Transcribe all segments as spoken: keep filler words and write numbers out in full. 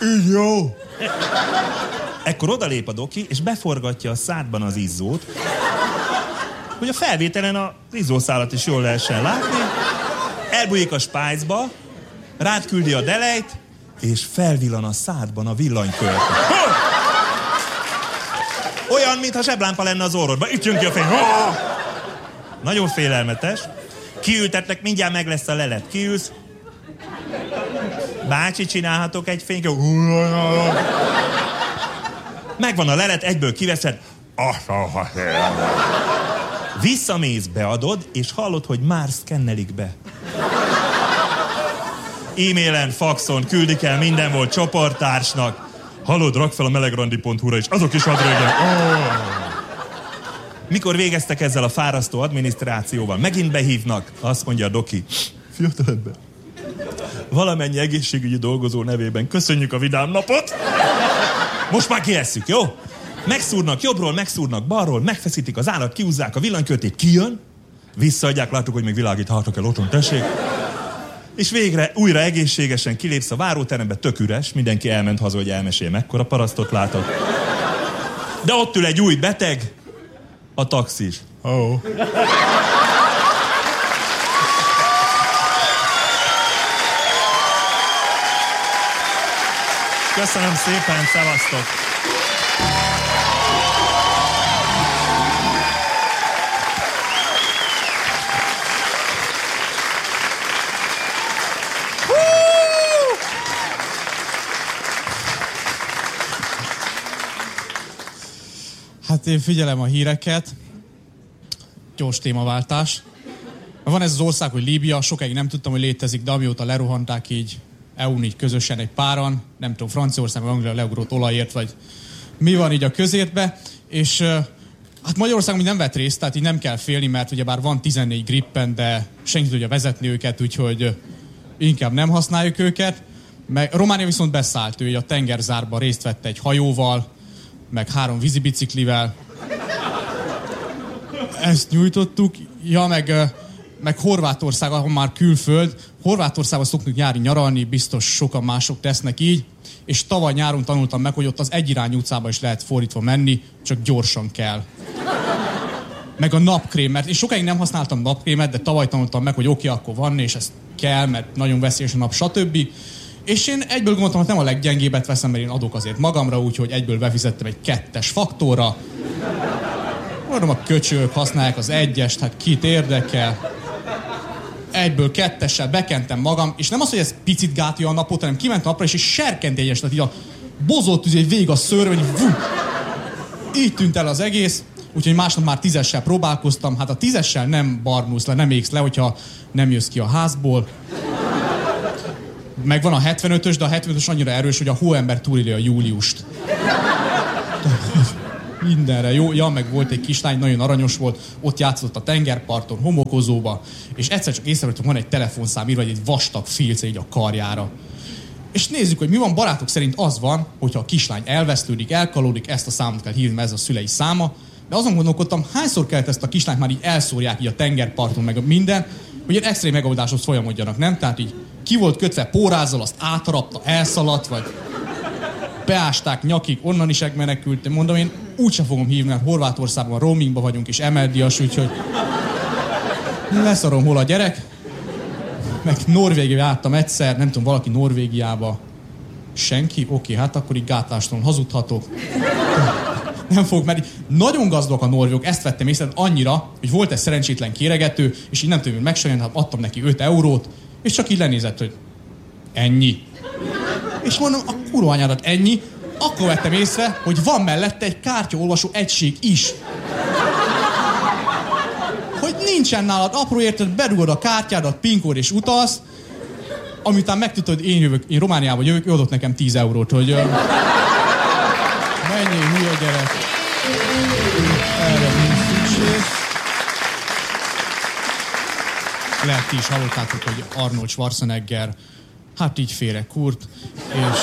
Így jó. Ekkor odalép a doki, és beforgatja a szádban az izzót, hogy a felvételen az izzószálat is jól lehessen látni. Elbújik a spájzba, rád küldi a delejt, és felvillan a szádban a villanykörte. Olyan, mintha zseblámpa lenne az orrodban. Itt jön ki a fény. Nagyon félelmetes. Kiültetnek, mindjárt meg lesz a lelet. Kiülsz. Bácsi, csinálhatok egy fényt? Megvan a lelet, egyből kiveszed. Visszamész, beadod, és hallod, hogy már szkennelik be. E-mailen, faxon küldik el, minden volt csoporttársnak. Hallod, rak fel a melegrandi pont hu-ra is, azok is ad régen. Oh. Mikor végeztek ezzel a fárasztó adminisztrációval? Megint behívnak, azt mondja a doki. Fiatalember, valamennyi egészségügyi dolgozó nevében köszönjük a vidám napot. Most már kiesszük, jó? Megszúrnak jobbról, megszúrnak balról, megfeszítik az állat, kiúzzák a villanykörtét, kijön, visszaadják, látjuk, hogy még világíthatok el otthon, tessék. És végre újra egészségesen kilépsz a váróterembe, tök üres, mindenki elment haza, hogy elmesélje, mekkora parasztot látott. De ott ül egy új beteg, a taxis. Oh. Köszönöm szépen, szevasztok! Hát én figyelem a híreket. Gyors témaváltás. Van ez az ország, hogy Líbia, sokáig nem tudtam, hogy létezik, de amióta lerohanták így é u-n így közösen egy páran, nem tudom, Franciaország, vagy Anglia leugrott olajért, vagy mi van így a közértbe, és hát Magyarország még nem vett részt, tehát így nem kell félni, mert ugyebár van tizennégy Gripen, de senki tudja vezetni őket, úgyhogy inkább nem használjuk őket. Meg Románia viszont beszállt, ő a tengerzárban részt vett egy hajóval, meg három vízibiciklivel. Ezt nyújtottuk. Ja, meg, meg Horvátország, ahol már külföld. Horvátországban szoktunk nyári nyaralni, biztos sokan mások tesznek így. És tavaly nyáron tanultam meg, hogy ott az egyirányú utcába is lehet fordítva menni, csak gyorsan kell. Meg a napkrém, mert én sokáig nem használtam napkrémet, de tavaly tanultam meg, hogy oké, okay, akkor van, és ez kell, mert nagyon veszélyes a nap, stb. És én egyből gondoltam, hogy nem a leggyengébbet veszem, mert én adok azért magamra, úgyhogy egyből befizettem egy kettes faktorra. Mondom, a köcsögök használják az egyest, hát kit érdekel. Egyből kettessel bekentem magam, és nem az, hogy ez picit gátja a napot, hanem kiment napra, és egy serkentélyes, tehát így a bozott üzé végig a szőrön, így tűnt el az egész, úgyhogy másnap már tízessel próbálkoztam. Hát a tízessel nem barnulsz le, nem égsz le, hogyha nem jössz ki a házból. Meg van a hetvenötös, de a hetvenötös annyira erős, hogy a hóember túléli a júliust. Mindenre jó. Ja, meg volt egy kislány, nagyon aranyos volt, ott játszott a tengerparton, homokozóba, és egyszer csak észrevettem, van egy telefonszám írva, vagy egy vastag filce így a karjára. És nézzük, hogy mi van. Barátok szerint az van, hogyha a kislány elvesztődik, elkalódik, ezt a számot kell hívni, ez a szülei száma. De azon gondolkodtam, hányszor kellett ezt a kislányt már így elszórják így a tengerparton, meg minden, hogy ilyen extrém megoldáshoz folyamodjanak, nem? Tehát így ki volt kötve pórázzal, azt átrapta, elszaladt, vagy beásták nyakig, onnan is megmenekült. Mondom, én úgyse fogom hívni, mert Horvátországban roamingba vagyunk, és emeldias, úgyhogy leszarom, hol a gyerek. Meg Norvégiába jártam egyszer, nem tudom, valaki Norvégiába. Senki? Oké, hát akkor így gátlástalan hazudhatok. Nem fog, mert nagyon gazdagok a norvégok, ezt vettem észre, annyira, hogy volt egy szerencsétlen kéregető, és így nem tudom, hogy megsajön, hát adtam neki öt eurót, és csak így lenézett, hogy ennyi. És mondom, a kurva anyádat, ennyi. Akkor vettem észre, hogy van mellette egy kártyaolvasó egység is. Hogy nincsen nálad apró érted, berugod a kártyádat, pinkod és utalsz, amitán megtudtad, hogy én jövök, én Romániába jövök, ő adott nekem tíz eurót, hogy... Uh, menjél, hülye gyerek. Erre nincs szükség. Lehet, ti is hallottátok, hogy Arnold Schwarzenegger hát így félre kurt, és...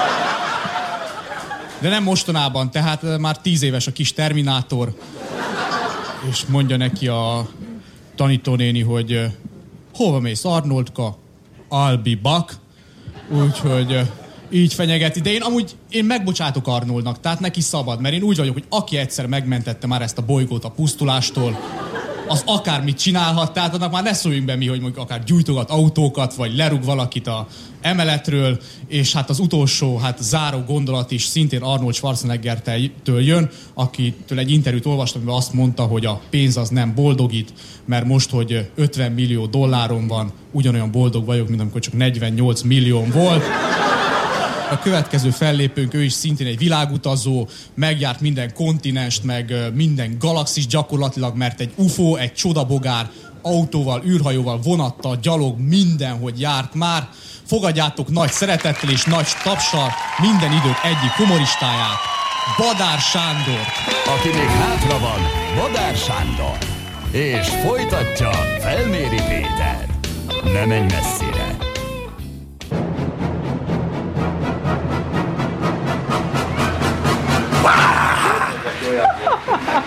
De nem mostanában, tehát már tíz éves a kis Terminátor, és mondja neki a tanítónéni, hogy hova mész, Arnoldka? I'll be back. Úgyhogy így fenyegeti. De én amúgy én megbocsátok Arnoldnak, tehát neki szabad, mert én úgy vagyok, hogy aki egyszer megmentette már ezt a bolygót a pusztulástól, az akármit csinálhat, tehát annak már ne szóljunk be mi, hogy mondjuk akár gyújtogat autókat, vagy lerúg valakit a emeletről, és hát az utolsó, hát záró gondolat is szintén Arnold Schwarzeneggertől jön, akitől egy interjút olvastam, amiben azt mondta, hogy a pénz az nem boldogít, mert most, hogy ötven millió dollárom van, ugyanolyan boldog vagyok, mint amikor csak negyvennyolc millióm volt. A következő fellépőnk, ő is szintén egy világutazó, megjárt minden kontinenst, meg minden galaxis gyakorlatilag, mert egy ufó, egy csodabogár, autóval, űrhajóval, vonattal, gyalog, mindenhogy járt már. Fogadjátok nagy szeretettel és nagy tapssal minden idők egyik humoristáját, Badár Sándor. Aki még hátra van, Badár Sándor. És folytatja Felméri Péter. Ne menj messzire.